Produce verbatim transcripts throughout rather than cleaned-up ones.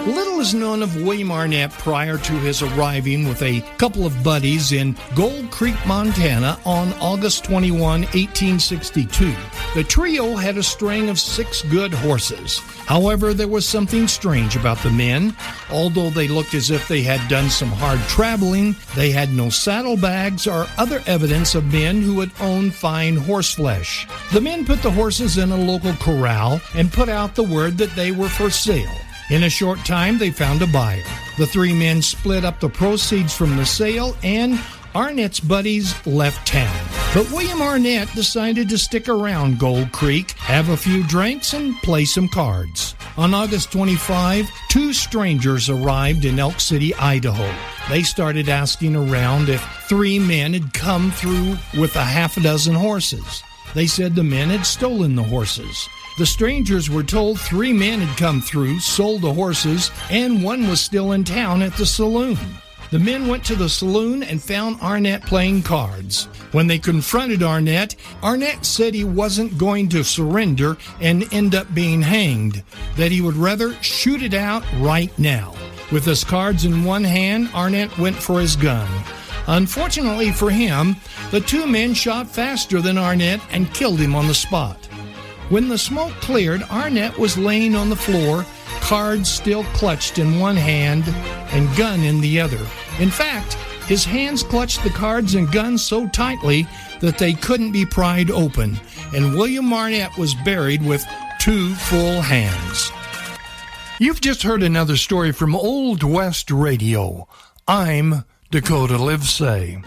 Little is known of William Arnett prior to his arriving with a couple of buddies in Gold Creek, Montana on August twenty-first, eighteen sixty-two. The trio had a string of six good horses. However, there was something strange about the men. Although they looked as if they had done some hard traveling, they had no saddlebags or other evidence of men who had owned fine horse flesh. The men put the horses in a local corral and put out the word that they were for sale. In a short time, they found a buyer. The three men split up the proceeds from the sale, and Arnett's buddies left town. But William Arnett decided to stick around Gold Creek, have a few drinks, and play some cards. On August twenty-fifth, two strangers arrived in Elk City, Idaho. They started asking around if three men had come through with a half a dozen horses. They said the men had stolen the horses. The strangers were told three men had come through, sold the horses, and one was still in town at the saloon. The men went to the saloon and found Arnett playing cards. When they confronted Arnett, Arnett said he wasn't going to surrender and end up being hanged, that he would rather shoot it out right now. With his cards in one hand, Arnett went for his gun. Unfortunately for him, the two men shot faster than Arnett and killed him on the spot. When the smoke cleared, Arnett was laying on the floor, cards still clutched in one hand and gun in the other. In fact, his hands clutched the cards and gun so tightly that they couldn't be pried open, and William Arnett was buried with two full hands. You've just heard another story from Old West Radio. I'm Dakota Livesay.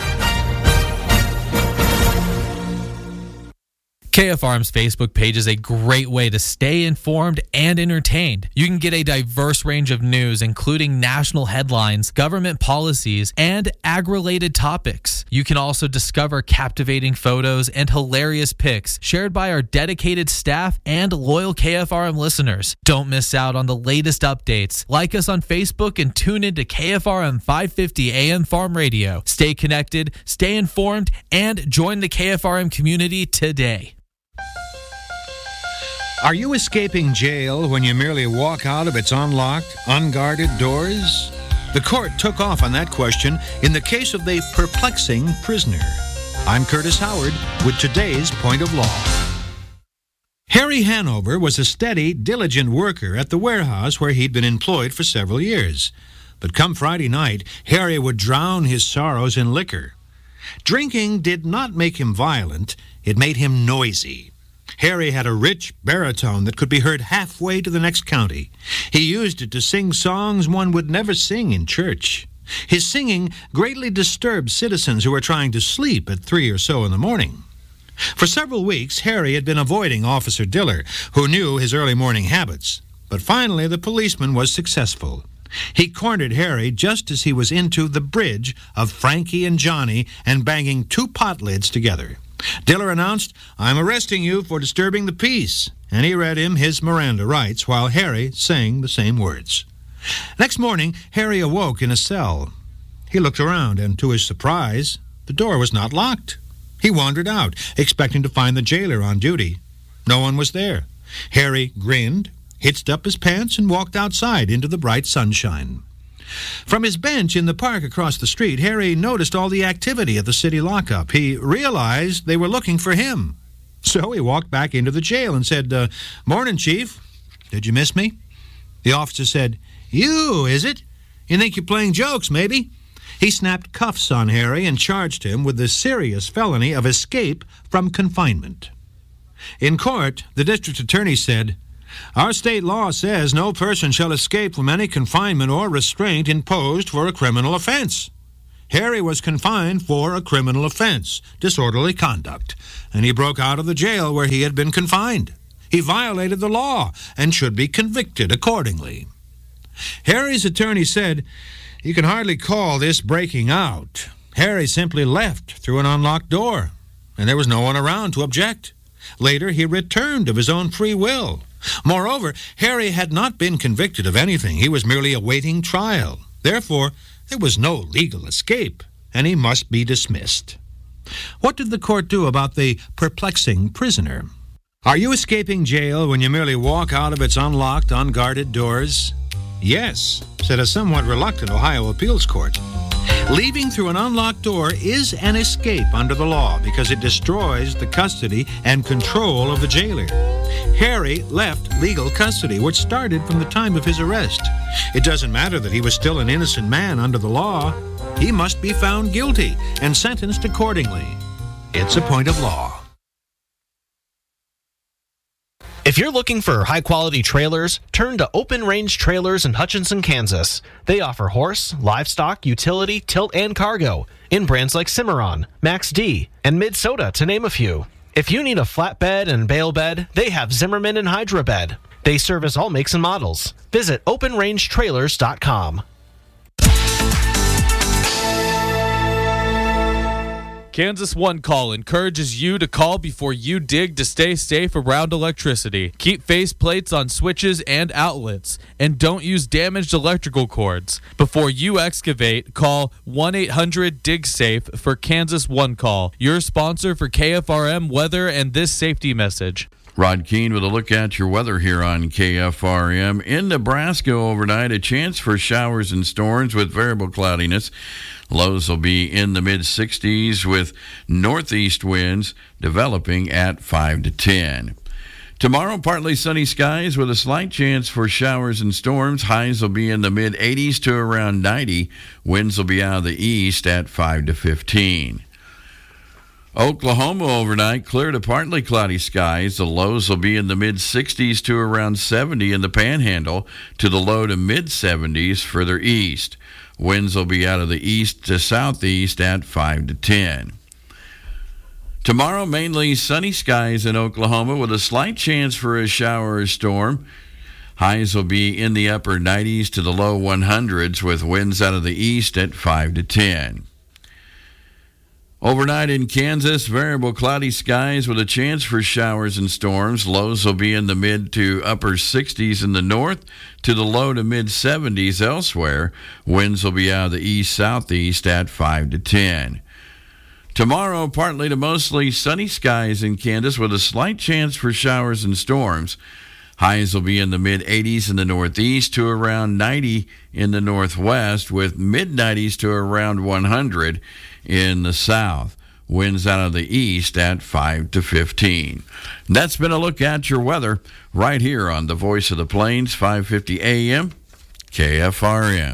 K F R M's Facebook page is a great way to stay informed and entertained. You can get a diverse range of news, including national headlines, government policies, and ag-related topics. You can also discover captivating photos and hilarious pics shared by our dedicated staff and loyal K F R M listeners. Don't miss out on the latest updates. Like us on Facebook and tune into K F R M five fifty A M Farm Radio. Stay connected, stay informed, and join the K F R M community today. Are you escaping jail when you merely walk out of its unlocked, unguarded doors? The court took off on that question in the case of the perplexing prisoner. I'm Curtis Howard with today's Point of Law. Harry Hanover was a steady, diligent worker at the warehouse where he'd been employed for several years. But come Friday night, Harry would drown his sorrows in liquor. Drinking did not make him violent, it made him noisy. Harry had a rich baritone that could be heard halfway to the next county. He used it to sing songs one would never sing in church. His singing greatly disturbed citizens who were trying to sleep at three or so in the morning. For several weeks, Harry had been avoiding Officer Diller, who knew his early morning habits. But finally, the policeman was successful. He cornered Harry just as he was into the bridge of Frankie and Johnny and banging two pot lids together. Diller announced, "I'm arresting you for disturbing the peace," and he read him his Miranda rights while Harry sang the same words. Next morning, Harry awoke in a cell. He looked around, and to his surprise, the door was not locked. He wandered out, expecting to find the jailer on duty. No one was there. Harry grinned, hitched up his pants, and walked outside into the bright sunshine. From his bench in the park across the street, Harry noticed all the activity at the city lockup. He realized they were looking for him. So he walked back into the jail and said, uh, "Morning, Chief. Did you miss me?" The officer said, "You, is it? You think you're playing jokes, maybe?" He snapped cuffs on Harry and charged him with the serious felony of escape from confinement. In court, the district attorney said, "Our state law says no person shall escape from any confinement or restraint imposed for a criminal offense. Harry was confined for a criminal offense, disorderly conduct, and he broke out of the jail where he had been confined. He violated the law and should be convicted accordingly." Harry's attorney said, "You can hardly call this breaking out. Harry simply left through an unlocked door, and there was no one around to object. Later, he returned of his own free will. Moreover, Harry had not been convicted of anything. He was merely awaiting trial. Therefore, there was no legal escape, and he must be dismissed." What did the court do about the perplexing prisoner? Are you escaping jail when you merely walk out of its unlocked, unguarded doors? Yes, said a somewhat reluctant Ohio appeals court. Leaving through an unlocked door is an escape under the law because it destroys the custody and control of the jailer. Harry left legal custody, which started from the time of his arrest. It doesn't matter that he was still an innocent man under the law. He must be found guilty and sentenced accordingly. It's a point of law. If you're looking for high-quality trailers, turn to Open Range Trailers in Hutchinson, Kansas. They offer horse, livestock, utility, tilt, and cargo in brands like Cimarron, Max D, and Mid-Soda, to name a few. If you need a flatbed and bale bed, they have Zimmerman and Hydra Bed. They service all makes and models. Visit open range trailers dot com. Kansas One Call encourages you to call before you dig to stay safe around electricity. Keep faceplates on switches and outlets, and don't use damaged electrical cords. Before you excavate, call one eight hundred dig safe for Kansas One Call, your sponsor for K F R M weather and this safety message. Rod Keene with a look at your weather here on K F R M. In Nebraska overnight, a chance for showers and storms with variable cloudiness. Lows will be in the mid-sixties with northeast winds developing at five to ten. Tomorrow, partly sunny skies with a slight chance for showers and storms. Highs will be in the mid-eighties to around ninety. Winds will be out of the east at five to fifteen. Oklahoma overnight, clear to partly cloudy skies. The lows will be in the mid-sixties to around seventy in the Panhandle, to the low to mid-seventies further east. Winds will be out of the east to southeast at five to ten. Tomorrow, mainly sunny skies in Oklahoma with a slight chance for a shower or storm. Highs will be in the upper nineties to the low hundreds with winds out of the east at five to ten. Overnight in Kansas, variable cloudy skies with a chance for showers and storms. Lows will be in the mid to upper sixties in the north to the low to mid seventies elsewhere. Winds will be out of the east-southeast at five to ten. Tomorrow, partly to mostly sunny skies in Kansas with a slight chance for showers and storms. Highs will be in the mid-eighties in the northeast to around ninety in the northwest with mid-nineties to around one hundred in the south. Winds out of the east at five to fifteen. And that's been a look at your weather right here on the Voice of the Plains, five fifty A M, K F R M.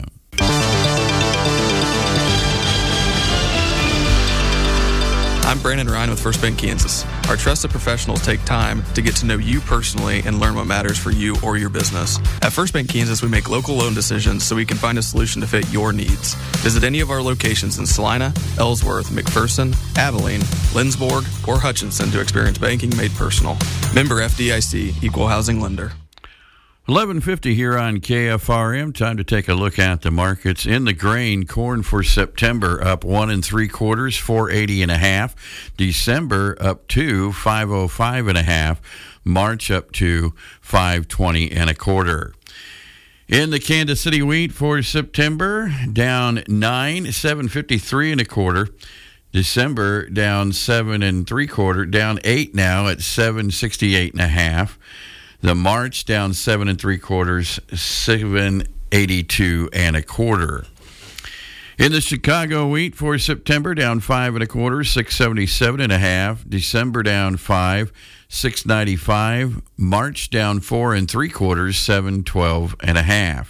I'm Brandon Ryan with First Bank Kansas. Our trusted professionals take time to get to know you personally and learn what matters for you or your business. At First Bank Kansas, we make local loan decisions so we can find a solution to fit your needs. Visit any of our locations in Salina, Ellsworth, McPherson, Abilene, Lindsborg, or Hutchinson to experience banking made personal. Member F D I C, Equal Housing Lender. eleven fifty here on K F R M. Time to take a look at the markets. In the grain, corn for September up one and three quarters, four eighty and a half. December up to five oh five and a half. March up to five twenty and a quarter. In the Kansas City wheat for September, down nine, seven fifty-three and a quarter. December down seven and three quarter, down eight now at seven sixty-eight and a half. The March down seven and three quarters, seven eighty-two and a quarter. In the Chicago wheat for September, down five and a quarter, six seventy-seven and a half. December down five, six ninety-five. March down four and three quarters, seven twelve and a half.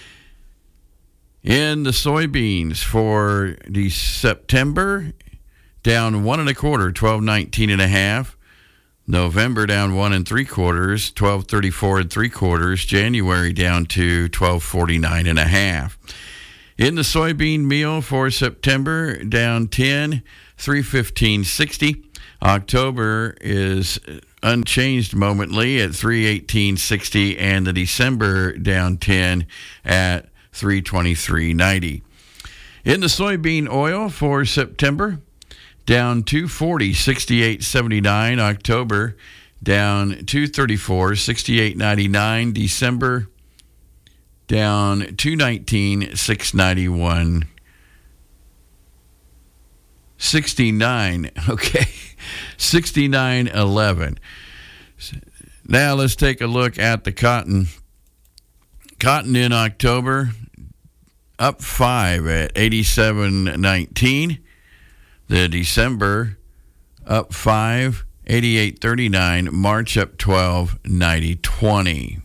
In the soybeans for the September, down one and a quarter, twelve nineteen and a half. November down one and three quarters, twelve thirty-four and three quarters. January down to twelve forty-nine and a half. In the soybean meal for September, down ten, three fifteen sixty. October is unchanged momently at three eighteen sixty, and the December down ten at three twenty-three ninety. In the soybean oil for September, down two forty, sixty-eight seventy-nine. October down two thirty-four, sixty-eight ninety-nine. December down two nineteen, six ninety-one, sixty-nine. Okay, sixty-nine eleven. Now let's take a look at the cotton. cotton in October up five at eighty-seven nineteen. The December up five, eighty-eight thirty-nine. March up twelve, ninety twenty.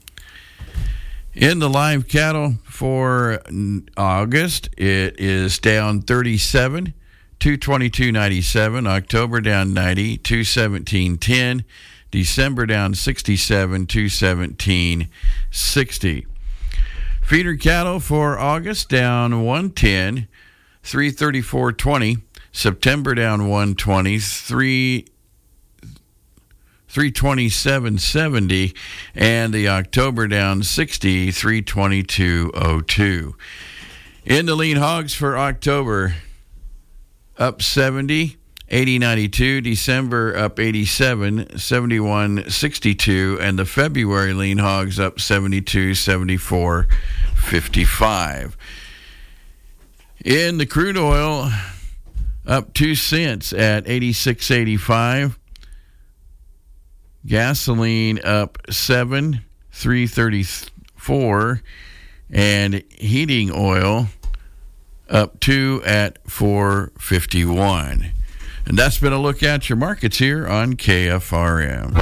In the live cattle for August, it is down thirty-seven, two twenty-two ninety-seven. October down ninety, two seventeen ten. December down sixty-seven, two seventeen sixty. Feeder cattle for August down one ten, three thirty-four twenty. September down one twenty, three twenty-seven seventy, and the October down sixty, three twenty-two oh two. In the lean hogs for October, up seventy, eighty ninety-two. December up eighty-seven, seventy-one sixty-two, and the February lean hogs up seventy-two, seventy-four fifty-five. In the crude oil, up two cents at eighty-six eighty-five. Gasoline up seven, three thirty-four, and heating oil up two at four fifty-one. And that's been a look at your markets here on K F R M.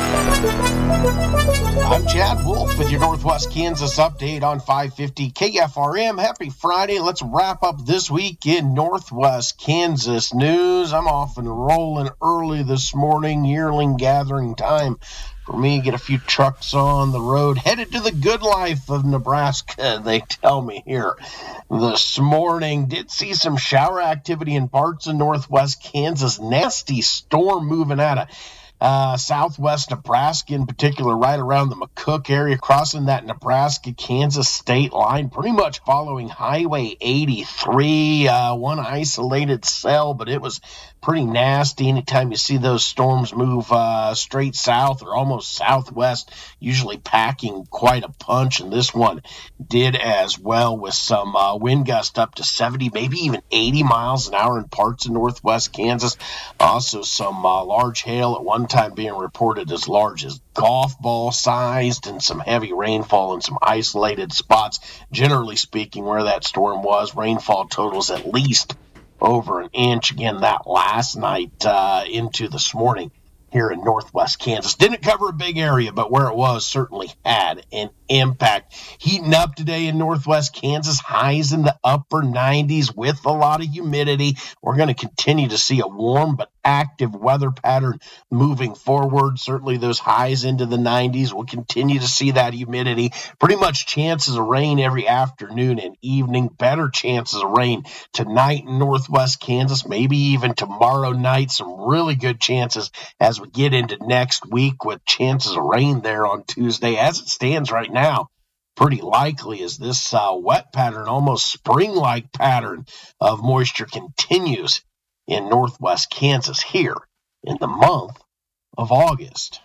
I'm Chad Wolf with your Northwest Kansas update on five fifty K F R M. Happy Friday. Let's wrap up this week in Northwest Kansas news. I'm off and rolling early this morning, yearling gathering time for me. Get a few trucks on the road, headed to the good life of Nebraska, they tell me here this morning. Did see some shower activity in parts of Northwest Kansas. Nasty storm moving out of Uh, southwest Nebraska, in particular, right around the McCook area, crossing that Nebraska-Kansas state line, pretty much following Highway eighty-three, uh, one isolated cell, but it was pretty nasty. Anytime you see those storms move uh, straight south or almost southwest, usually packing quite a punch, and this one did as well, with some uh, wind gust up to seventy, maybe even eighty miles an hour in parts of Northwest Kansas. Also some uh, large hail at one time being reported as large as golf ball sized, and some heavy rainfall in some isolated spots. Generally speaking, where that storm was, rainfall totals at least over an inch. Again, that last night uh, into this morning here in Northwest Kansas. Didn't cover a big area, but where it was certainly had an impact. Heating up today in Northwest Kansas, highs in the upper nineties with a lot of humidity. We're going to continue to see a warm but active weather pattern moving forward. Certainly those highs into the nineties. We'll continue to see that humidity. Pretty much chances of rain every afternoon and evening. Better chances of rain tonight in Northwest Kansas, maybe even tomorrow night. Some really good chances as we get into next week, with chances of rain there on Tuesday. As it stands right now, pretty likely as this uh, wet pattern, almost spring-like pattern of moisture continues in Northwest Kansas here in the month of August.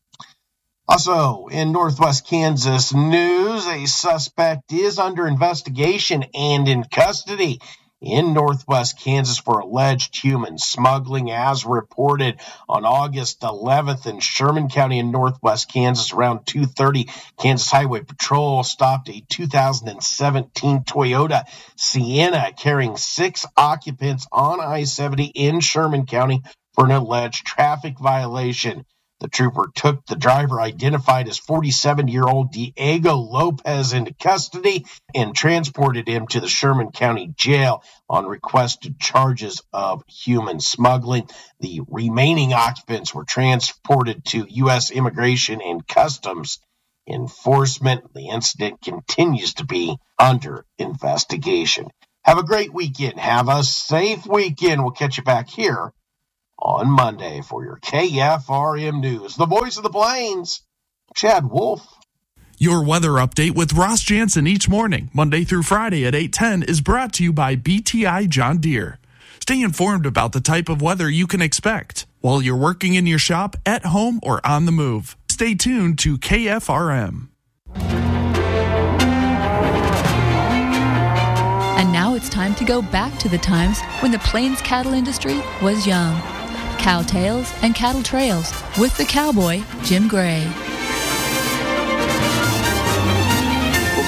Also, in Northwest Kansas news, a suspect is under investigation and in custody in Northwest Kansas for alleged human smuggling, as reported on August eleventh in Sherman County in Northwest Kansas. Around two thirty, Kansas Highway Patrol stopped a two thousand seventeen Toyota Sienna carrying six occupants on I seventy in Sherman County for an alleged traffic violation. The trooper took the driver, identified as forty-seven-year-old Diego Lopez, into custody and transported him to the Sherman County Jail on requested charges of human smuggling. The remaining occupants were transported to U S Immigration and Customs Enforcement. The incident continues to be under investigation. Have a great weekend. Have a safe weekend. We'll catch you back here on Monday for your K F R M News. The voice of the Plains, Chad Wolf. Your weather update with Ross Jansen each morning, Monday through Friday at eight ten, is brought to you by B T I John Deere. Stay informed about the type of weather you can expect while you're working in your shop, at home, or on the move. Stay tuned to K F R M. And now it's time to go back to the times when the Plains cattle industry was young. Cow Tales and Cattle Trails with the cowboy, Jim Gray.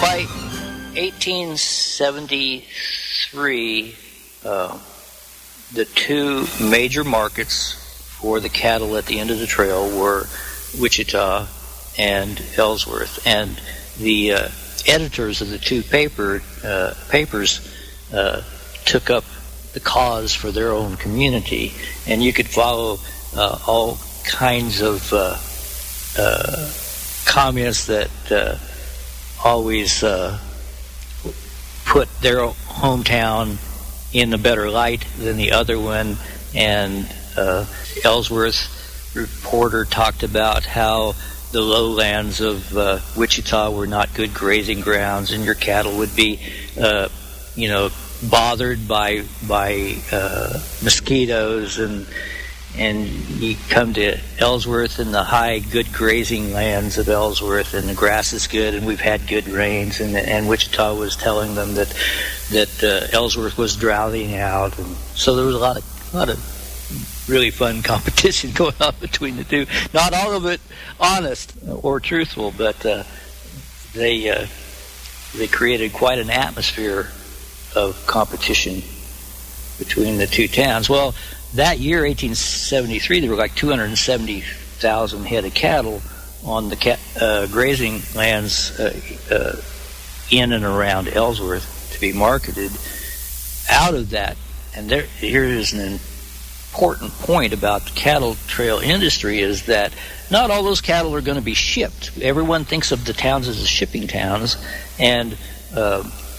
eighteen seventy-three, uh, the two major markets for the cattle at the end of the trail were Wichita and Ellsworth, and the uh, editors of the two paper uh, papers uh, took up the cause for their own community, and you could follow uh, all kinds of uh, uh, comments that uh, always uh, put their hometown in a better light than the other one. And uh, Ellsworth reporter talked about how the lowlands of uh, Wichita were not good grazing grounds, and your cattle would be, uh, you know, bothered by by uh, mosquitoes, and and you come to Ellsworth and the high, good grazing lands of Ellsworth, and the grass is good, and we've had good rains, and and Wichita was telling them that that uh, Ellsworth was drowning out, and so there was a lot of a lot of really fun competition going on between the two. Not all of it honest or truthful, but uh, they uh, they created quite an atmosphere of competition between the two towns. Well, that year, eighteen seventy-three, there were like two hundred seventy thousand head of cattle on the ca- uh, grazing lands uh, uh, in and around Ellsworth to be marketed. Out of that, and there, here is an important point about the cattle trail industry, is that not all those cattle are going to be shipped. Everyone thinks of the towns as shipping towns, and uh,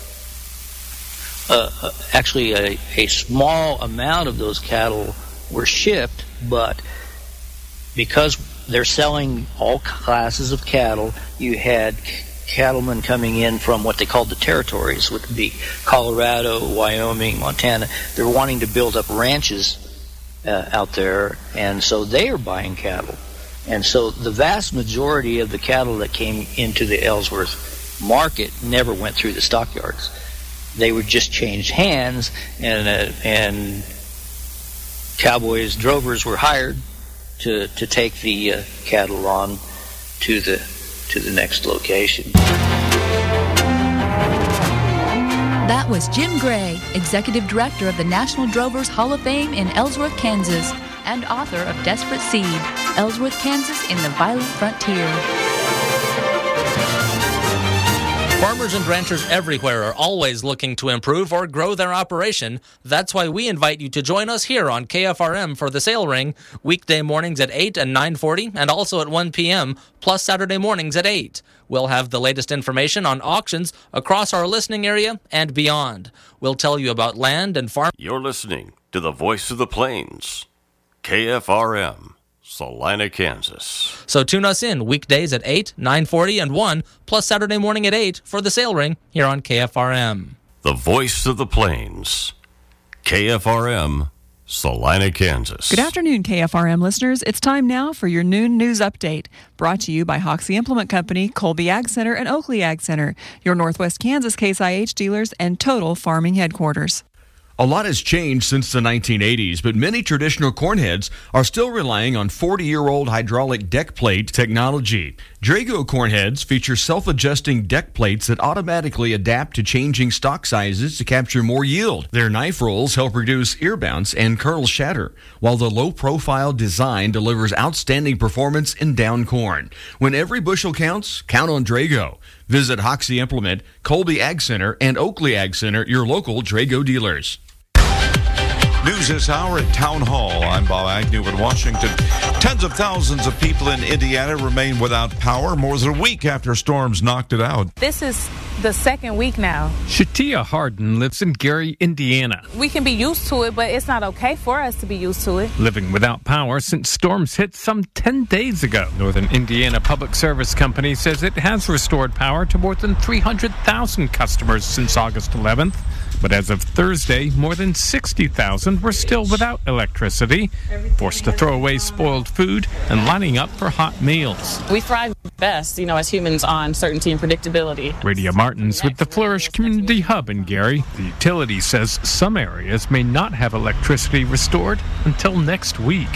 uh, actually a, a small amount of those cattle were shipped, but because they're selling all classes of cattle, you had cattlemen coming in from what they called the territories, which would be Colorado, Wyoming, Montana. They're wanting to build up ranches Uh, out there, and so they are buying cattle. And so the vast majority of the cattle that came into the Ellsworth market never went through the stockyards. They would just change hands, and uh, and cowboys, drovers were hired to to take the uh, cattle on to the to the next location. That was Jim Gray, Executive Director of the National Drovers Hall of Fame in Ellsworth, Kansas, and author of Desperate Seed, Ellsworth, Kansas in the Violent Frontier. Farmers and ranchers everywhere are always looking to improve or grow their operation. That's why we invite you to join us here on K F R M for the Sale Ring, weekday mornings at eight and nine forty, and also at one p.m., plus Saturday mornings at eight. We'll have the latest information on auctions across our listening area and beyond. We'll tell you about land and farm. You're listening to the Voice of the Plains, K F R M, Salina, Kansas. So tune us in weekdays at eight, nine forty, and one, plus Saturday morning at eight for the Sale Ring here on K F R M. The Voice of the Plains, K F R M, Salina, Kansas. Good afternoon, K F R M listeners. It's time now for your noon news update, brought to you by Hoxie Implement Company, Colby Ag Center, and Oakley Ag Center, your Northwest Kansas Case I H dealers and Total Farming headquarters. A lot has changed since the nineteen eighties, but many traditional cornheads are still relying on forty-year-old hydraulic deck plate technology. Drago cornheads feature self-adjusting deck plates that automatically adapt to changing stock sizes to capture more yield. Their knife rolls help reduce ear bounce and kernel shatter, while the low-profile design delivers outstanding performance in down corn. When every bushel counts, count on Drago. Visit Hoxie Implement, Colby Ag Center, and Oakley Ag Center, your local Drago dealers. News this hour at Town Hall. I'm Bob Agnew in Washington. Tens of thousands of people in Indiana remain without power more than a week after storms knocked it out. This is the second week now. Shatia Harden lives in Gary, Indiana. We can be used to it, but it's not okay for us to be used to it. Living without power since storms hit some ten days ago. Northern Indiana Public Service Company says it has restored power to more than three hundred thousand customers since August eleventh. But as of Thursday, more than sixty thousand were still without electricity, forced to throw away spoiled food and lining up for hot meals. We thrive best, you know, as humans on certainty and predictability. Radia Martins with the Flourish Community Hub in Gary. The utility says some areas may not have electricity restored until next week.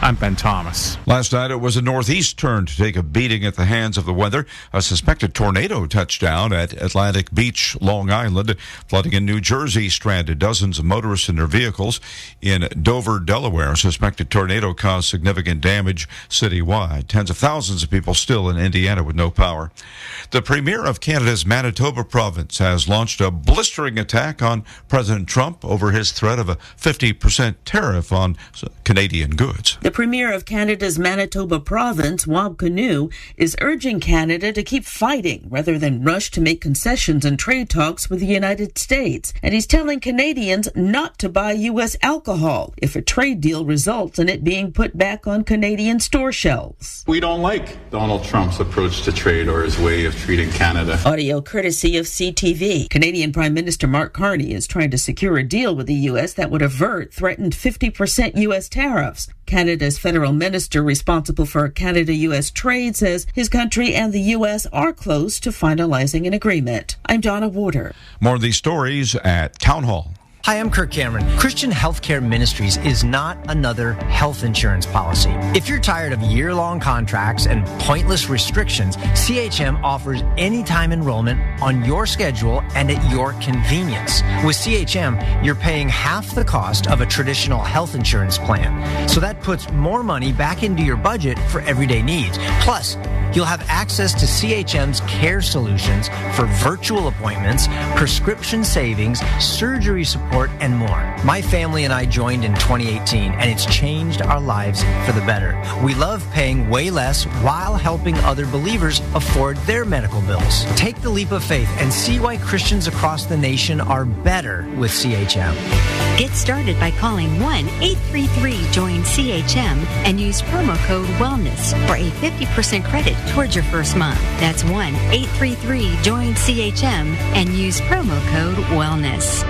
I'm Ben Thomas. Last night, it was a northeast turn to take a beating at the hands of the weather. A suspected tornado touched down at Atlantic Beach, Long Island. Flooding in New Jersey stranded dozens of motorists in their vehicles. In Dover, Delaware, a suspected tornado caused significant damage citywide. Tens of thousands of people still in Indiana with no power. The Premier of Canada's Manitoba province has launched a blistering attack on President Trump over his threat of a fifty percent tariff on Canadian goods. The Premier of Canada's Manitoba province, Wab Kinew, is urging Canada to keep fighting rather than rush to make concessions in trade talks with the United States. And he's telling Canadians not to buy U S alcohol if a trade deal results in it being put back on Canadian store shelves. We don't like Donald Trump's approach to trade or his way of treating Canada. Audio courtesy of C T V. Canadian Prime Minister Mark Carney is trying to secure a deal with the U S that would avert threatened fifty percent U S tariffs. Canada's federal minister responsible for Canada-U S trade says his country and the U S are close to finalizing an agreement. I'm Donna Warder. More of these stories at Town Hall. Hi, I'm Kirk Cameron. Christian Healthcare Ministries is not another health insurance policy. If you're tired of year-long contracts and pointless restrictions, C H M offers anytime enrollment on your schedule and at your convenience. With C H M, you're paying half the cost of a traditional health insurance plan. So that puts more money back into your budget for everyday needs. Plus, you'll have access to C H M's care solutions for virtual appointments, prescription savings, surgery support, and more. My family and I joined in twenty eighteen, and it's changed our lives for the better. We love paying way less while helping other believers afford their medical bills. Take the leap of faith and see why Christians across the nation are better with C H M. Get started by calling one eight three three join C H M and use promo code WELLNESS for a fifty percent credit towards your first month. That's one eight three three join C H M and use promo code WELLNESS.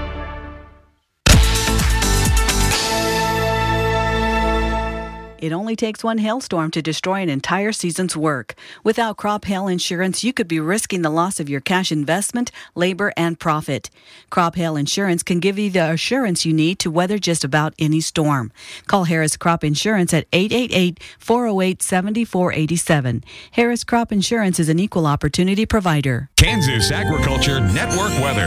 It only takes one hailstorm to destroy an entire season's work. Without crop hail insurance, you could be risking the loss of your cash investment, labor, and profit. Crop hail insurance can give you the assurance you need to weather just about any storm. Call Harris Crop Insurance at eight eight eight, four oh eight, seven four eight seven. Harris Crop Insurance is an equal opportunity provider. Kansas Agriculture Network weather.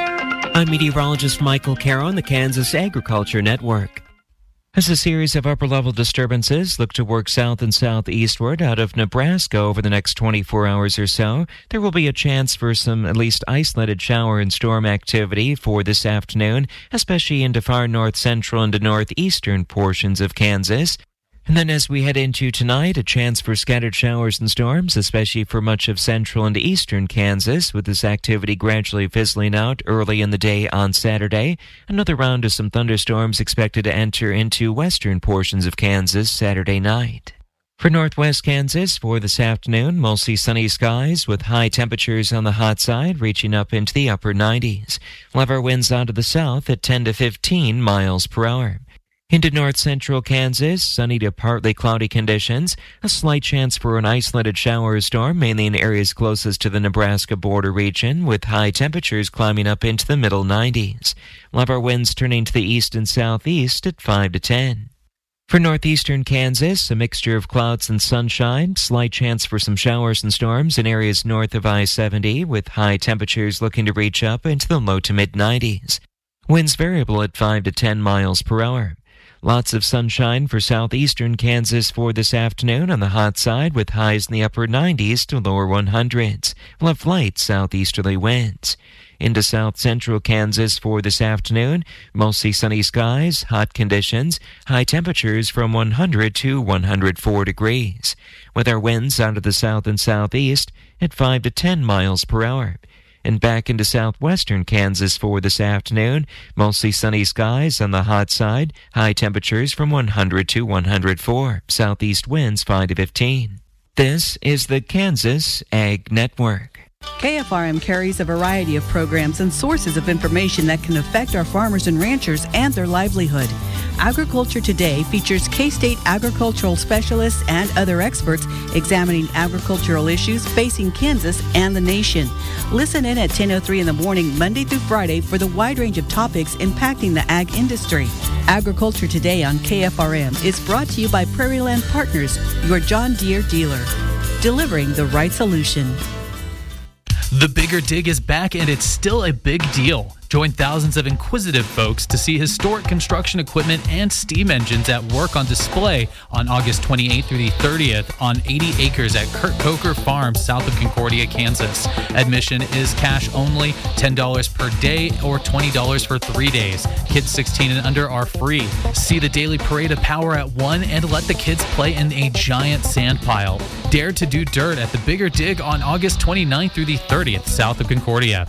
I'm meteorologist Michael Caro on the Kansas Agriculture Network. As a series of upper-level disturbances look to work south and southeastward out of Nebraska over the next twenty-four hours or so, there will be a chance for some at least isolated shower and storm activity for this afternoon, especially into far north-central and northeastern portions of Kansas. And then as we head into tonight, a chance for scattered showers and storms, especially for much of central and eastern Kansas, with this activity gradually fizzling out early in the day on Saturday. Another round of some thunderstorms expected to enter into western portions of Kansas Saturday night. For northwest Kansas, for this afternoon, mostly sunny skies with high temperatures on the hot side reaching up into the upper nineties. We'll have our winds out of the south at ten to fifteen miles per hour. Into north-central Kansas, sunny to partly cloudy conditions. A slight chance for an isolated shower or storm, mainly in areas closest to the Nebraska border region, with high temperatures climbing up into the middle nineties. We'll have our winds turning to the east and southeast at five to ten. For northeastern Kansas, a mixture of clouds and sunshine. Slight chance for some showers and storms in areas north of I seventy, with high temperatures looking to reach up into the low to mid nineties. Winds variable at five to ten miles per hour. Lots of sunshine for southeastern Kansas for this afternoon on the hot side, with highs in the upper nineties to lower hundreds. We'll have light southeasterly winds. Into south-central Kansas for this afternoon, mostly sunny skies, hot conditions, high temperatures from one hundred to one hundred four degrees, with our winds out of the south and southeast at five to ten miles per hour. And back into southwestern Kansas for this afternoon, mostly sunny skies on the hot side, high temperatures from one hundred to one hundred four, southeast winds five to fifteen. This is the Kansas Ag Network. K F R M carries a variety of programs and sources of information that can affect our farmers and ranchers and their livelihood. Agriculture Today features K-State agricultural specialists and other experts examining agricultural issues facing Kansas and the nation. Listen in at ten oh three in the morning, Monday through Friday, for the wide range of topics impacting the ag industry. Agriculture Today on K F R M is brought to you by Prairie Land Partners, your John Deere dealer, delivering the right solution. The Bigger Dig is back, and it's still a big deal. Join thousands of inquisitive folks to see historic construction equipment and steam engines at work on display on August twenty-eighth through the thirtieth on eighty acres at Kurt Coker Farm, south of Concordia, Kansas. Admission is cash only, ten dollars per day or twenty dollars for three days. Kids sixteen and under are free. See the daily parade of power at one and let the kids play in a giant sand pile. Dare to do dirt at the Bigger Dig on August twenty-ninth through the thirtieth, south of Concordia.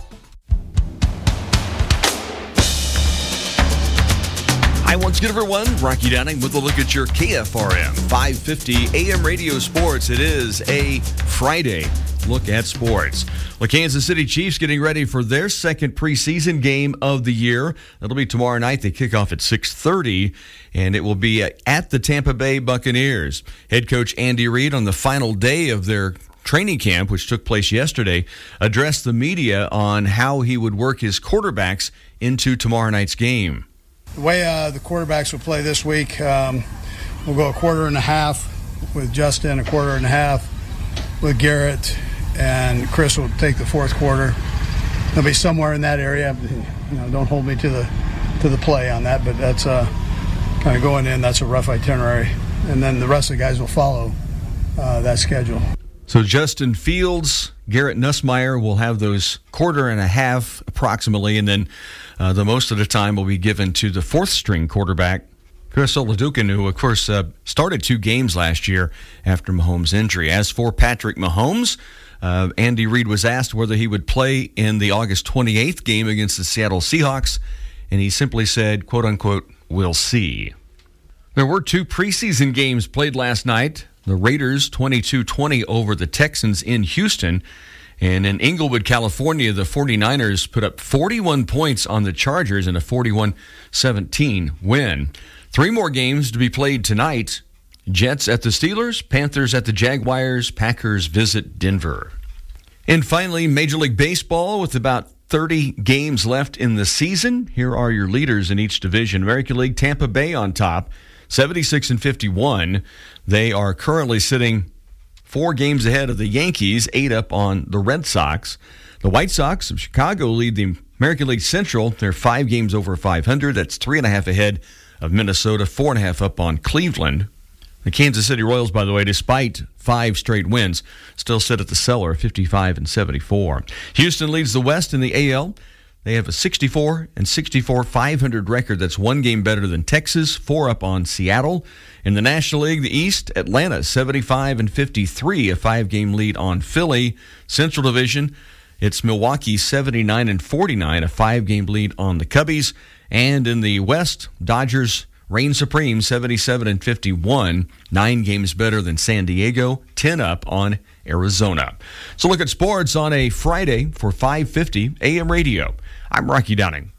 Hi, once again, everyone. Rocky Downing with a look at your K F R M five fifty A M radio sports. It is a Friday look at sports. The Kansas City Chiefs getting ready for their second preseason game of the year. That'll be tomorrow night. They kick off at six thirty, and it will be at the Tampa Bay Buccaneers. Head coach Andy Reid, on the final day of their training camp, which took place yesterday, addressed the media on how he would work his quarterbacks into tomorrow night's game. The way uh, the quarterbacks will play this week, um, we'll go a quarter and a half with Justin, a quarter and a half with Garrett, and Chris will take the fourth quarter. They'll be somewhere in that area. You know, don't hold me to the to the play on that, but that's uh, kind of going in. That's a rough itinerary, and then the rest of the guys will follow uh, that schedule. So Justin Fields, Garrett Nussmeier will have those quarter and a half approximately, and then uh, the most of the time will be given to the fourth-string quarterback, Chris Oladokun, who, of course, uh, started two games last year after Mahomes' injury. As for Patrick Mahomes, uh, Andy Reid was asked whether he would play in the August twenty-eighth game against the Seattle Seahawks, and he simply said, quote-unquote, "We'll see." There were two preseason games played last night. The Raiders twenty-two twenty over the Texans in Houston. And in Inglewood, California, the 49ers put up forty-one points on the Chargers in a forty-one seventeen win. Three more games to be played tonight. Jets at the Steelers, Panthers at the Jaguars, Packers visit Denver. And finally, Major League Baseball with about thirty games left in the season. Here are your leaders in each division. American League, Tampa Bay on top, seventy-six and fifty-one. They are currently sitting four games ahead of the Yankees, eight up on the Red Sox. The White Sox of Chicago lead the American League Central. They're five games over five hundred. That's three and a half ahead of Minnesota, four and a half up on Cleveland. The Kansas City Royals, by the way, despite five straight wins, still sit at the cellar, fifty-five and seventy-four. Houston leads the West in the A L. They have a sixty-four and sixty-four five hundred record. That's one game better than Texas, four up on Seattle. In the National League, the East, Atlanta seventy-five and fifty-three, a five-game lead on Philly. Central Division, it's Milwaukee seventy-nine and forty-nine, a five-game lead on the Cubbies. And in the West, Dodgers reign supreme, seventy-seven and fifty-one, nine games better than San Diego, ten up on Arizona. So look at sports on a Friday for five fifty A M radio. I'm Rocky Downing.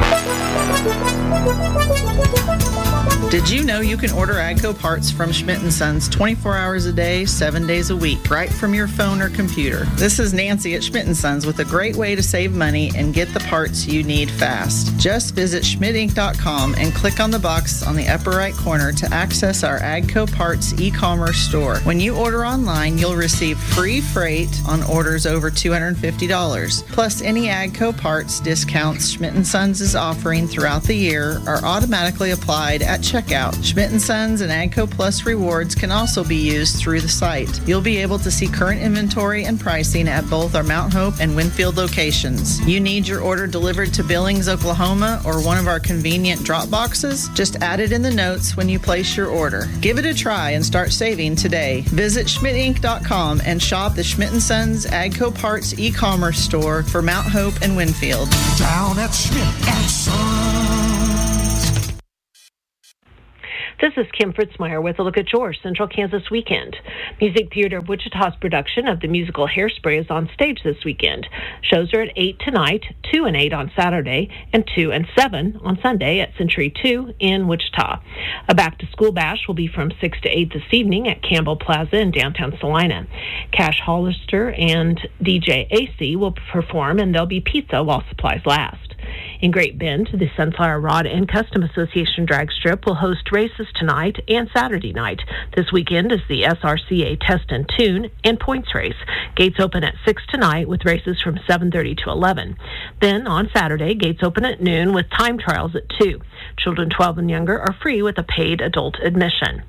Did you know you can order AGCO parts from Schmidt and Sons twenty-four hours a day, seven days a week, right from your phone or computer? This is Nancy at Schmidt and Sons with a great way to save money and get the parts you need fast. Just visit schmidt inc dot com and click on the box on the upper right corner to access our AGCO Parts e-commerce store. When you order online, you'll receive free freight on orders over two hundred fifty dollars. Plus, any AGCO Parts discounts Schmidt and Sons is offering throughout the year are automatically applied at checkout. Schmidt and Sons and AGCO Plus rewards can also be used through the site. You'll be able to see current inventory and pricing at both our Mount Hope and Winfield locations. You need your order delivered to Billings, Oklahoma, or one of our convenient drop boxes? Just add it in the notes when you place your order. Give it a try and start saving today. Visit schmidt inc dot com and shop the Schmidt and Sons AGCO Parts e-commerce store for Mount Hope and Winfield. Down at Schmidt and Sons. This is Kim Fritzmeyer with a look at your Central Kansas weekend. Music Theater of Wichita's production of the musical Hairspray is on stage this weekend. Shows are at eight tonight, two and eight on Saturday, and two and seven on Sunday at Century two in Wichita. A back-to-school bash will be from six to eight this evening at Campbell Plaza in downtown Salina. Cash Hollister and D J A C will perform, and there'll be pizza while supplies last. In Great Bend, the Sunflower Rod and Custom Association drag strip will host races tonight and Saturday night. This weekend is the S R C A Test and Tune and Points race. Gates open at six tonight with races from seven thirty to eleven. Then on Saturday, gates open at noon with time trials at two. Children twelve and younger are free with a paid adult admission.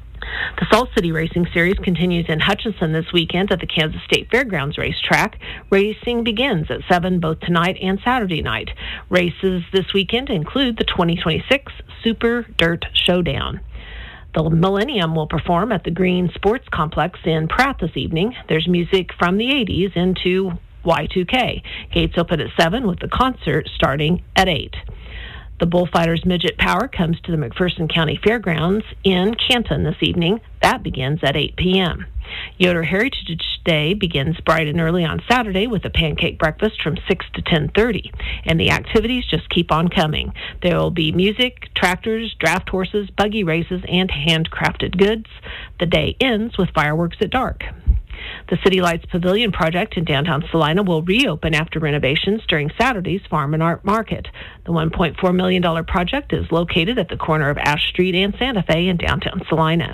The Salt City Racing Series continues in Hutchinson this weekend at the Kansas State Fairgrounds racetrack. Racing begins at seven both tonight and Saturday night. Races this weekend include the twenty twenty-six Super Dirt Showdown. The Millennium will perform at the Green Sports Complex in Pratt this evening. There's music from the eighties into Y two K. Gates open at seven with the concert starting at eight. The Bullfighters Midget Power comes to the McPherson County Fairgrounds in Canton this evening. That begins at eight p.m. Yoder Heritage Day begins bright and early on Saturday with a pancake breakfast from six to ten thirty, and the activities just keep on coming. There will be music, tractors, draft horses, buggy races, and handcrafted goods. The day ends with fireworks at dark. The City Lights Pavilion project in downtown Salina will reopen after renovations during Saturday's Farm and Art Market. The one point four million dollars project is located at the corner of Ash Street and Santa Fe in downtown Salina.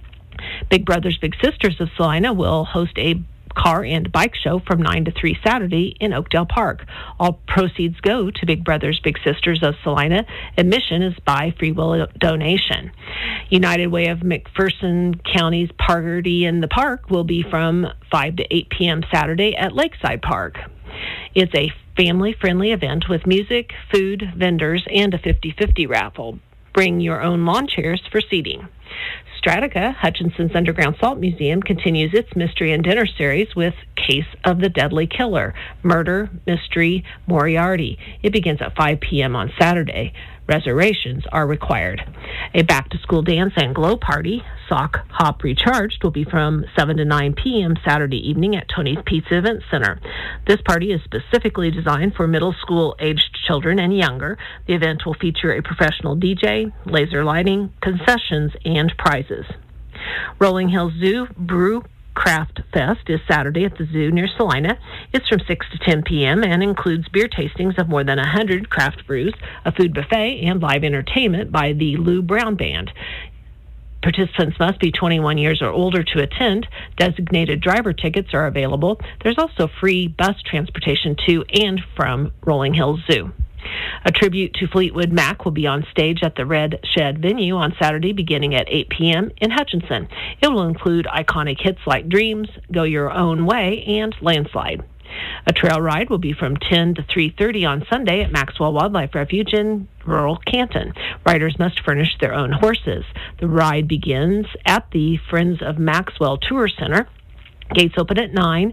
Big Brothers Big Sisters of Salina will host a car and bike show from nine to three Saturday in Oakdale Park. All proceeds go to Big Brothers Big Sisters of Salina. Admission is by free will donation. United Way of McPherson County's Party in the Park will be from five to eight p.m. Saturday at Lakeside Park. It's a family-friendly event with music, food, vendors, and a fifty-fifty raffle. Bring your own lawn chairs for seating. Strataca, Hutchinson's Underground Salt Museum, continues its Mystery and Dinner series with Case of the Deadly Killer, Murder, Mystery, Moriarty. It begins at five p.m. on Saturday. Reservations are required. A back-to-school dance and glow party, Sock Hop Recharged, will be from seven to nine p.m. Saturday evening at Tony's Pizza Event Center. This party is specifically designed for middle school-aged children and younger. The event will feature a professional D J, laser lighting, concessions, and prizes. Rolling Hills Zoo Brew Craft Fest is Saturday at the zoo near Salina. It's from six to ten p.m. and includes beer tastings of more than one hundred craft brews, a food buffet, and live entertainment by the Lou Brown Band. Participants must be twenty-one years or older to attend. Designated driver tickets are available. There's also free bus transportation to and from Rolling Hills Zoo. A tribute to Fleetwood Mac will be on stage at the Red Shed venue on Saturday beginning at eight p.m. in Hutchinson. It will include iconic hits like Dreams, Go Your Own Way, and Landslide. A trail ride will be from ten to three thirty on Sunday at Maxwell Wildlife Refuge in rural Canton. Riders must furnish their own horses. The ride begins at the Friends of Maxwell Tour Center. Gates open at nine,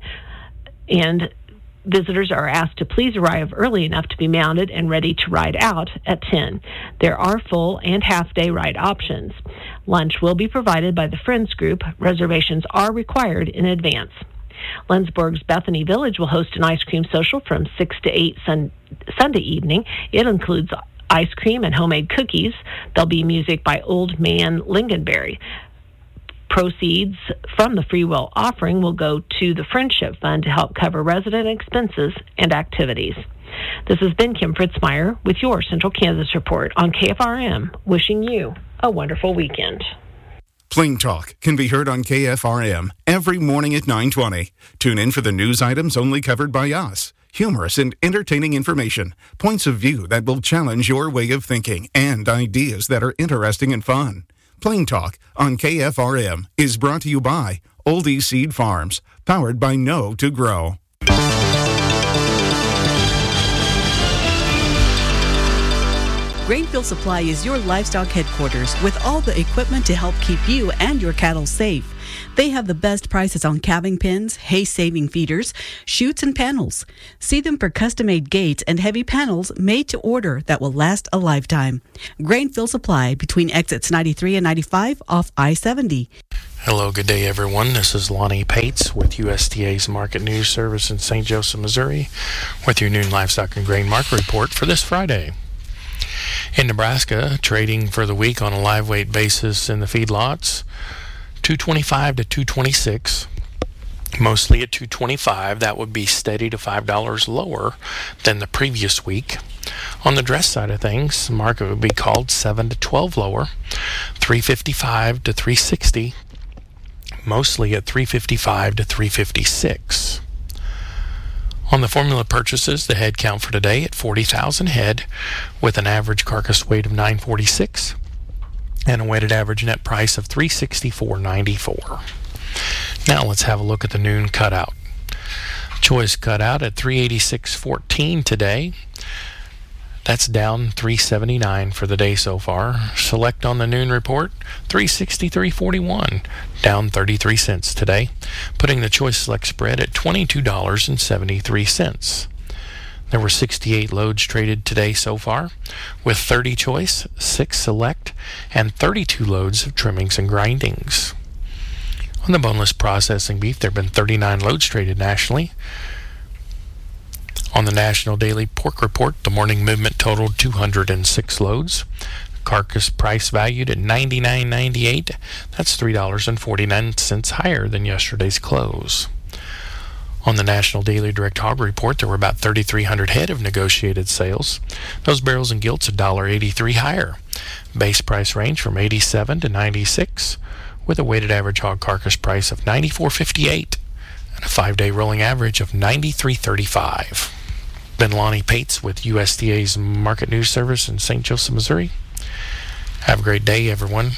and visitors are asked to please arrive early enough to be mounted and ready to ride out at ten. There are full and half-day ride options. Lunch will be provided by the Friends Group. Reservations are required in advance. Lensburg's Bethany Village will host an ice cream social from six to eight sun- Sunday evening. It includes ice cream and homemade cookies. There'll be music by Old Man Lingonberry. Proceeds from the free will offering will go to the Friendship Fund to help cover resident expenses and activities. This has been Kim Fritzmeyer with your Central Kansas Report on K F R M, wishing you a wonderful weekend. Plain Talk can be heard on K F R M every morning at nine twenty. Tune in for the news items only covered by us. Humorous and entertaining information, points of view that will challenge your way of thinking, and ideas that are interesting and fun. Plain Talk on K F R M is brought to you by Oldie Seed Farms, powered by Know to Grow. Grainfield Supply is your livestock headquarters with all the equipment to help keep you and your cattle safe. They have the best prices on calving pins, hay-saving feeders, chutes, and panels. See them for custom-made gates and heavy panels made to order that will last a lifetime. Grain-fill supply between exits ninety-three and ninety-five off I seventy. Hello, good day, everyone. This is Lonnie Pates with U S D A's Market News Service in Saint Joseph, Missouri, with your noon livestock and grain market report for this Friday. In Nebraska, trading for the week on a live weight basis in the feedlots, two twenty-five to two twenty-six, mostly at two twenty-five. That would be steady to five dollars lower than the previous week. On the dress side of things, the market would be called seven to twelve lower, three fifty-five to three sixty, mostly at three fifty-five to three fifty-six. On the formula purchases, the head count for today at forty thousand head, with an average carcass weight of nine forty-six and a weighted average net price of three sixty-four ninety-four. Now let's have a look at the noon cutout. Choice cutout at three eighty-six fourteen today. That's down three seventy-nine for the day so far. Select on the noon report, three sixty-three forty-one, down thirty-three cents today, putting the choice select spread at twenty-two dollars and seventy-three cents. There were sixty-eight loads traded today so far, with thirty choice, six select, and thirty-two loads of trimmings and grindings. On the boneless processing beef, there have been thirty-nine loads traded nationally. On the National Daily Pork Report, the morning movement totaled two hundred six loads. Carcass price valued at ninety-nine ninety-eight. That's three dollars and forty-nine cents higher than yesterday's close. On the National Daily Direct Hog Report, there were about thirty-three hundred head of negotiated sales. Those barrels and gilts one dollar eighty-three higher. Base price range from eighty-seven to ninety-six, with a weighted average hog carcass price of ninety-four fifty-eight and a five-day rolling average of ninety-three thirty-five. Been Lonnie Pates with U S D A's Market News Service in Saint Joseph, Missouri. Have a great day, everyone.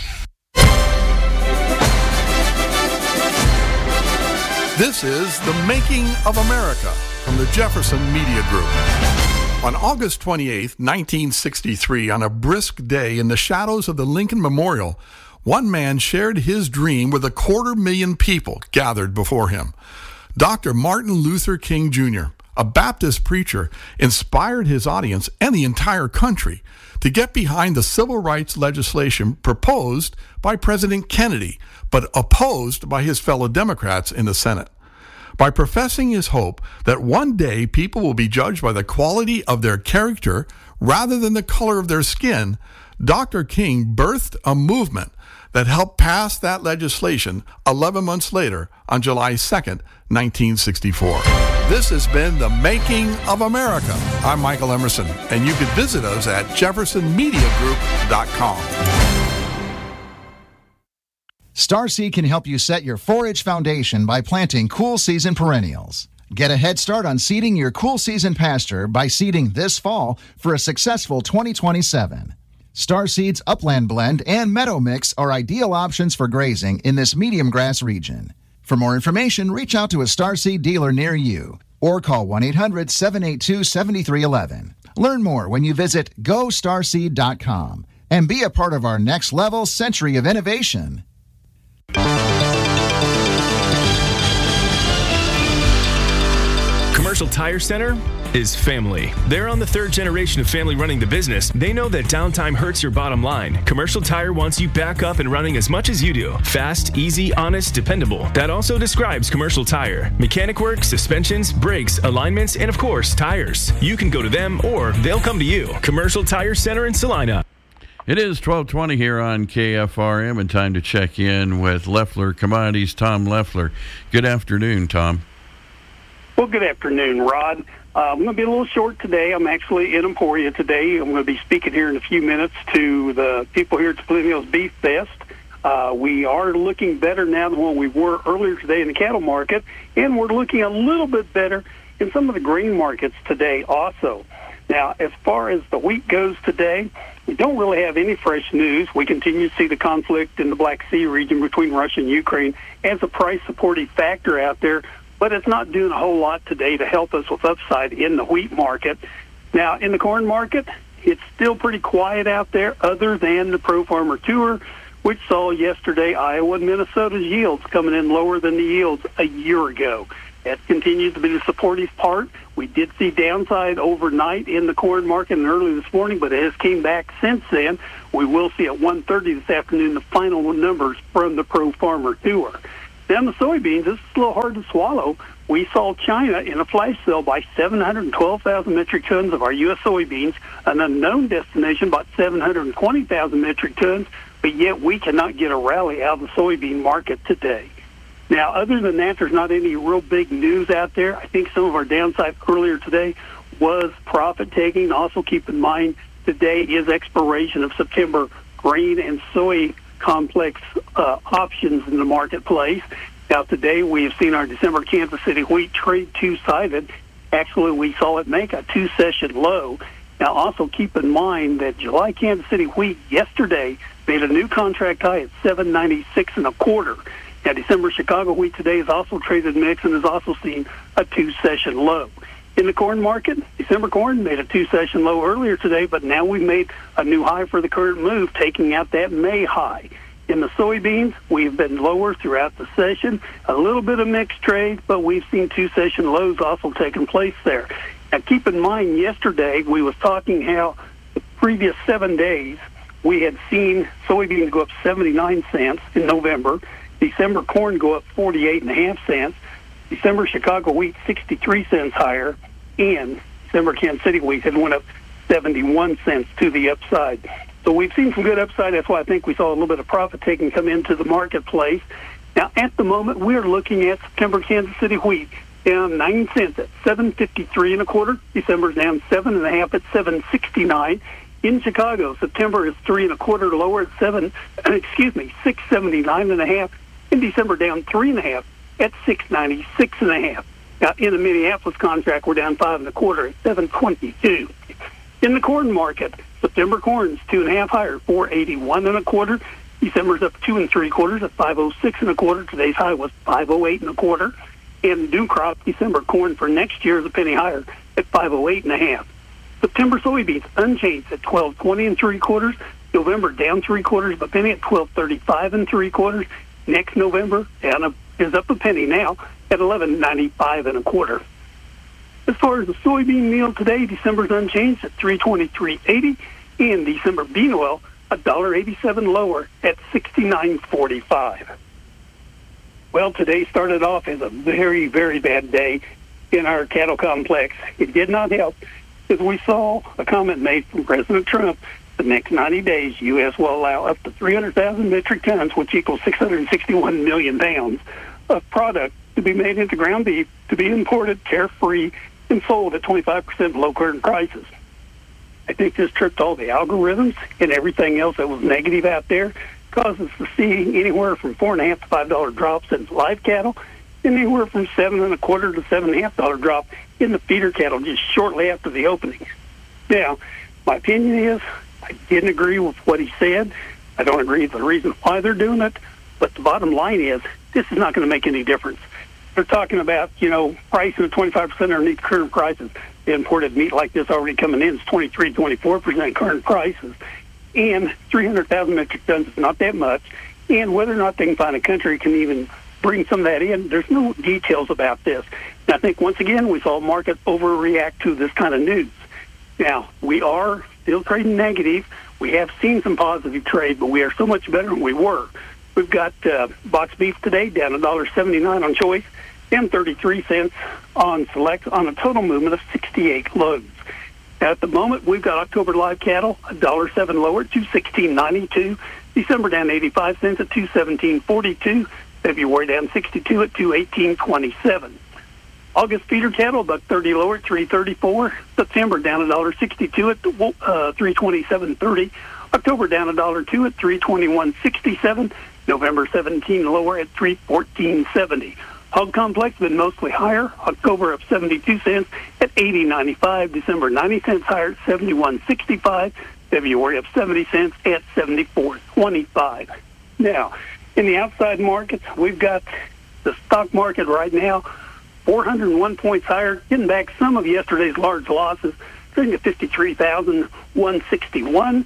This is The Making of America from the Jefferson Media Group. On August twenty-eighth, nineteen sixty-three, on a brisk day in the shadows of the Lincoln Memorial, one man shared his dream with a quarter million people gathered before him. Doctor Martin Luther King Junior, a Baptist preacher, inspired his audience and the entire country to get behind the civil rights legislation proposed by President Kennedy, but opposed by his fellow Democrats in the Senate. By professing his hope that one day people will be judged by the quality of their character rather than the color of their skin, Doctor King birthed a movement that helped pass that legislation eleven months later on July second, nineteen sixty-four. This has been The Making of America. I'm Michael Emerson, and you can visit us at jefferson media group dot com. Starseed can help you set your forage foundation by planting cool season perennials. Get a head start on seeding your cool season pasture by seeding this fall for a successful twenty twenty-seven. Starseed's Upland Blend and Meadow Mix are ideal options for grazing in this medium grass region. For more information, reach out to a Starseed dealer near you or call one eight hundred seven eight two seven three one one. Learn more when you visit go starseed dot com and be a part of our next level century of innovation. Commercial Tire Center is family. They're on the third generation of family running the business. They know that downtime hurts your bottom line. Commercial Tire wants you back up and running as much as you do. Fast, easy, honest, dependable. That also describes Commercial Tire. Mechanic work, suspensions, brakes, alignments, and of course, tires. You can go to them or they'll come to you. Commercial Tire Center in Salina. It is twelve twenty here on K F R M, and time to check in with Leffler Commodities, Tom Leffler. Good afternoon, Tom. Well, good afternoon, Rod. Uh, I'm going to be a little short today. I'm actually in Emporia today. I'm going to be speaking here in a few minutes to the people here at the Flint Hills Beef Fest. Uh, we are looking better now than what we were earlier today in the cattle market, and we're looking a little bit better in some of the grain markets today also. Now, as far as the wheat goes today, we don't really have any fresh news. We continue to see the conflict in the Black Sea region between Russia and Ukraine as a price-supporting factor out there, but it's not doing a whole lot today to help us with upside in the wheat market. Now, in the corn market, it's still pretty quiet out there other than the Pro Farmer Tour. which saw yesterday Iowa and Minnesota's yields coming in lower than the yields a year ago. That continues to be the supportive part. We did see downside overnight in the corn market and early this morning, but it has came back since then. We will see at one thirty this afternoon the final numbers from the Pro Farmer Tour. Then the soybeans, this is a little hard to swallow. We saw China in a flash sale buy seven hundred twelve thousand metric tons of our U S soybeans, an unknown destination bought seven hundred twenty thousand metric tons, but yet we cannot get a rally out of the soybean market today. Now, other than that, there's not any real big news out there. I think some of our downside earlier today was profit-taking. Also, keep in mind, today is expiration of September grain and soy complex uh, options in the marketplace. Now, today we have seen our December Kansas City wheat trade two-sided. Actually, we saw it make a two-session low. Now, also keep in mind that July Kansas City wheat yesterday made a new contract high at seven ninety-six and a quarter. Now, December Chicago wheat today is also traded mixed and has also seen a two-session low. In the corn market, December corn made a two-session low earlier today, but now we've made a new high for the current move, taking out that May high. In the soybeans, we've been lower throughout the session, a little bit of mixed trade, but we've seen two-session lows also taking place there. Now, keep in mind, yesterday we was talking how the previous seven days we had seen soybeans go up seventy-nine cents in November, December corn go up forty-eight and a half cents, December Chicago wheat sixty-three cents higher, and December Kansas City wheat had went up seventy-one cents to the upside. So we've seen some good upside. That's why I think we saw a little bit of profit taking come into the marketplace. Now, at the moment, we're looking at September Kansas City wheat down nine cents at seven fifty-three and a quarter. December's down seven and a half at seven sixty-nine. In Chicago, September is three and a quarter lower at seven. Excuse me, six seventy-nine and a half. In December, down three and a half at six ninety-six and a half. Now, in the Minneapolis contract, we're down five and a quarter at seven twenty-two. In the corn market, September corn's two and a half higher, four eighty-one and a quarter. December's up two and three quarters at five oh six and a quarter. Today's high was five oh eight and a quarter. And new crop December corn for next year is a penny higher at five oh eight and a half. September soybeans unchanged at twelve twenty and three quarters. November down three quarters of a penny at twelve thirty-five and three quarters. Next November down a, is up a penny now at eleven ninety-five and a quarter. As far as the soybean meal today, December's unchanged at three twenty-three eighty, and December bean oil a dollar eighty-seven lower at sixty-nine forty-five. Well, today started off as a very, very bad day in our cattle complex. It did not help, as we saw a comment made from President Trump. The next ninety days, U S will allow up to three hundred thousand metric tons, which equals six hundred sixty-one million pounds, of product to be made into ground beef, to be imported carefree and sold at twenty-five percent below current prices. I think this tripped all the algorithms and everything else that was negative out there, causes us to see anywhere from four and a half to five dollar drops in live cattle, and anywhere from seven and a quarter to seven and a half dollar drop in the feeder cattle just shortly after the opening. Now, my opinion is I didn't agree with what he said. I don't agree with the reason why they're doing it, but the bottom line is this is not going to make any difference. They're talking about, you know, pricing of twenty-five percent underneath current prices. The imported meat like this already coming in is twenty-three, twenty-four percent current prices. And three hundred thousand metric tons is not that much. And whether or not they can find a country can even bring some of that in, there's no details about this. And I think, once again, we saw a market overreact to this kind of news. Now, we are still trading negative. We have seen some positive trade, but we are so much better than we were. We've got uh, box beef today down one dollar seventy-nine on choice, down thirty-three cents on select, on a total movement of sixty-eight loads. Now, at the moment, we've got October live cattle one dollar seven lower at two sixteen ninety-two. December down eighty-five cents at two seventeen forty-two. February down sixty-two at two eighteen twenty-seven. August feeder cattle buck thirty lower at three thirty-four. September down one dollar sixty-two at uh, three twenty-seven thirty. October down one dollar two at three twenty-one sixty-seven. November seventeen lower at three fourteen seventy. Hog complex been mostly higher. October up seventy-two cents at eighty ninety-five. December ninety cents higher at seventy-one sixty-five. February up seventy cents at seventy-four twenty-five. Now, in the outside markets, we've got the stock market right now four hundred one points higher, getting back some of yesterday's large losses, trading at fifty-three thousand one hundred sixty-one.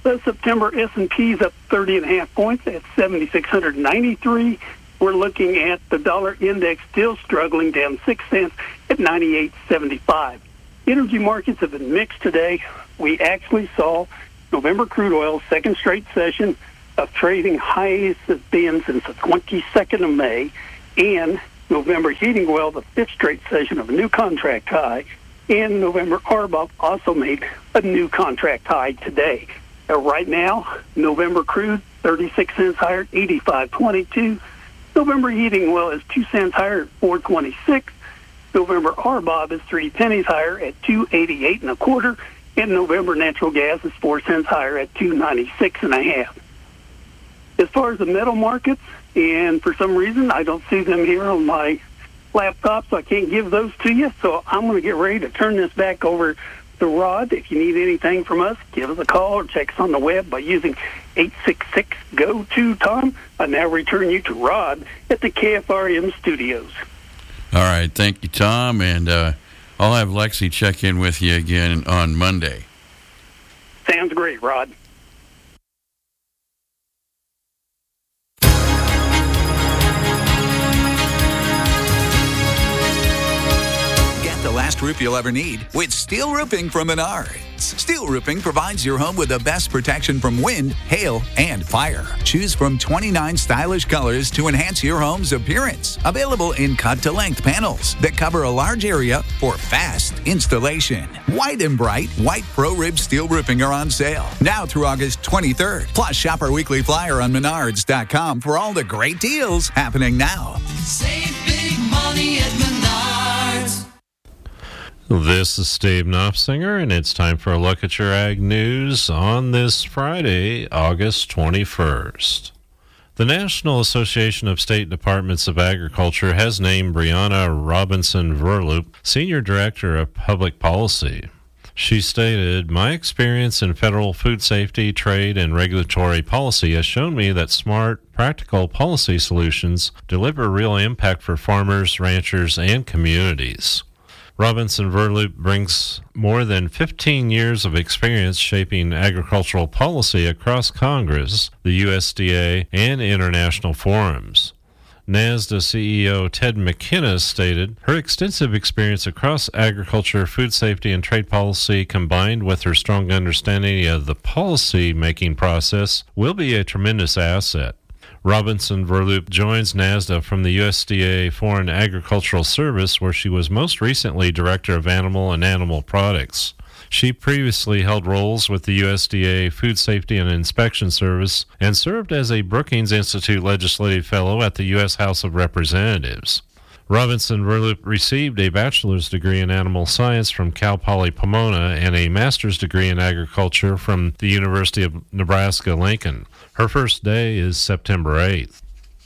The September S and P is up thirty and a half points at seven thousand six hundred ninety-three. We're looking at the dollar index still struggling, down six cents at ninety-eight seventy-five. Energy markets have been mixed today. We actually saw November crude oil second straight session of trading highest it's been since the twenty-second of May, and November heating oil the fifth straight session of a new contract high, and November R B O B also made a new contract high today. Uh, right now, November crude thirty-six cents higher at eighty-five twenty-two. November heating oil is two cents higher at four twenty-six. November R B O B is three pennies higher at two eighty-eight and a quarter, and November natural gas is four cents higher at two ninety-six and a half. As far as the metal markets, and for some reason I don't see them here on my laptop, so I can't give those to you. So I'm going to get ready to turn this back over to Rod. If you need anything from us, give us a call or check us on the web by using eight six six, G O two, Tom. I now return you to Rod at the K F R M studios. All right, thank you, Tom, and uh, I'll have Lexi check in with you again on Monday. Sounds great, Rod. The last roof you'll ever need with steel roofing from Menards. Steel roofing provides your home with the best protection from wind, hail, and fire. Choose from twenty-nine stylish colors to enhance your home's appearance. Available in cut-to-length panels that cover a large area for fast installation. White and bright, white Pro-Rib steel roofing are on sale now through August twenty-third. Plus, shop our weekly flyer on menards dot com for all the great deals happening now. Save big money at Menards. This is Steve Knopfsinger, and it's time for a look at your ag news on this Friday, August twenty-first. The National Association of State Departments of Agriculture has named Brianna Robinson-Verloop Senior Director of Public Policy. She stated, "My experience in federal food safety, trade, and regulatory policy has shown me that smart, practical policy solutions deliver real impact for farmers, ranchers, and communities." Robinson-Verloop brings more than fifteen years of experience shaping agricultural policy across Congress, the U S D A, and international forums. NASDA C E O Ted McKinnis stated, "Her extensive experience across agriculture, food safety, and trade policy, combined with her strong understanding of the policy-making process, will be a tremendous asset." Robinson-Verloop joins NASDA from the U S D A Foreign Agricultural Service, where she was most recently Director of Animal and Animal Products. She previously held roles with the U S D A Food Safety and Inspection Service and served as a Brookings Institute Legislative Fellow at the U S House of Representatives. Robinson-Verloop received a bachelor's degree in animal science from Cal Poly Pomona and a master's degree in agriculture from the University of Nebraska-Lincoln. Her first day is September eighth.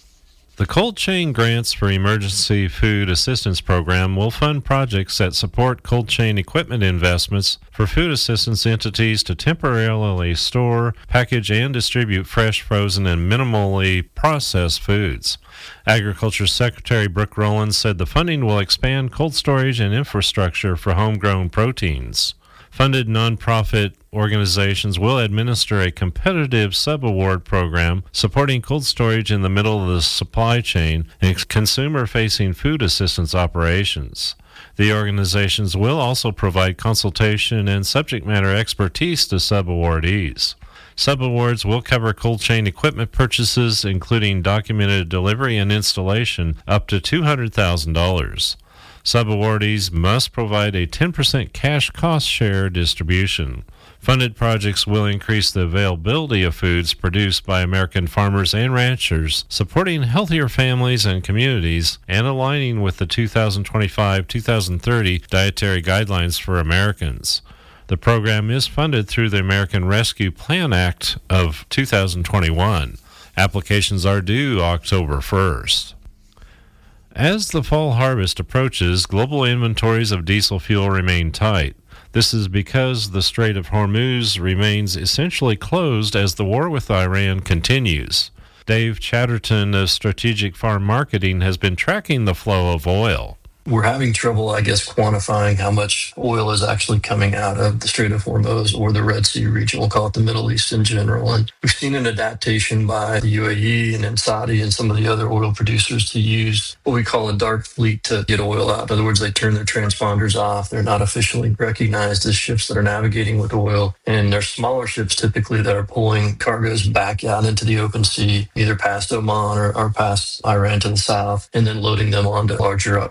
The Cold Chain Grants for Emergency Food Assistance Program will fund projects that support cold chain equipment investments for food assistance entities to temporarily store, package, and distribute fresh, frozen, and minimally processed foods. Agriculture Secretary Brooke Rowland said the funding will expand cold storage and infrastructure for homegrown proteins. Funded nonprofit organizations will administer a competitive subaward program supporting cold storage in the middle of the supply chain and consumer-facing food assistance operations. The organizations will also provide consultation and subject matter expertise to subawardees. Subawards will cover cold chain equipment purchases, including documented delivery and installation, up to two hundred thousand dollars. Subawardees must provide a ten percent cash cost share distribution. Funded projects will increase the availability of foods produced by American farmers and ranchers, supporting healthier families and communities, and aligning with the two thousand twenty-five to two thousand thirty dietary guidelines for Americans. The program is funded through the American Rescue Plan Act of two thousand twenty-one. Applications are due October first. As the fall harvest approaches, global inventories of diesel fuel remain tight. This is because the Strait of Hormuz remains essentially closed as the war with Iran continues. Dave Chatterton of Strategic Farm Marketing has been tracking the flow of oil. We're having trouble, I guess, quantifying how much oil is actually coming out of the Strait of Hormuz or the Red Sea region. We'll call it the Middle East in general. And we've seen an adaptation by the U A E and then Saudi and some of the other oil producers to use what we call a dark fleet to get oil out. In other words, they turn their transponders off. They're not officially recognized as ships that are navigating with oil. And they're smaller ships typically that are pulling cargoes back out into the open sea, either past Oman or, or past Iran to the south, and then loading them onto larger